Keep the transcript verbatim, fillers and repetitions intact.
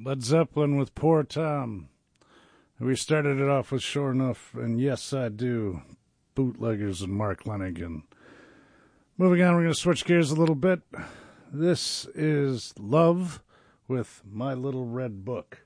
Led Zeppelin with Poor Tom. We started it off with Sure Enough and Yes I Do, Bootleggers and Mark Lanigan. Moving on, we're going to switch gears a little bit. This is Love with My Little Red Book.